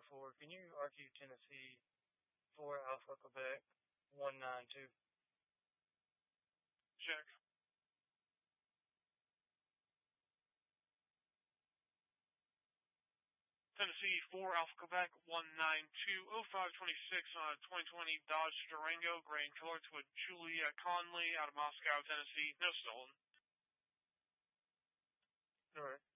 4, can you RQ Tennessee 4 Alpha Quebec 192? Check. Tennessee 4 Alpha Quebec 192 0526 on a 2020 Dodge Durango, gray color, to a Julia Conley out of Moscow, Tennessee. No stolen. Alright.